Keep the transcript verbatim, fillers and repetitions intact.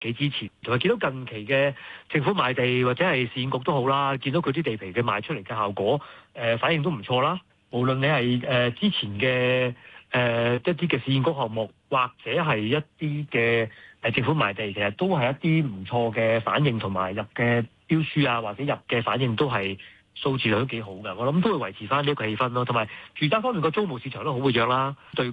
幾支持，同埋見到近期嘅政府賣地或者係市建局都好啦，見到佢啲地皮嘅賣出嚟嘅效果，誒、呃、反應都唔錯啦。無論你係誒、呃、之前嘅誒、呃、一啲嘅市建局項目，或者係一啲嘅誒政府賣地，其實都係一啲唔錯嘅反應，同埋入嘅標書啊，或者入嘅反應都係數字都幾好㗎。我諗都會維持翻呢個氣氛咯，同埋住宅方面個租務市場都好活躍啦，對。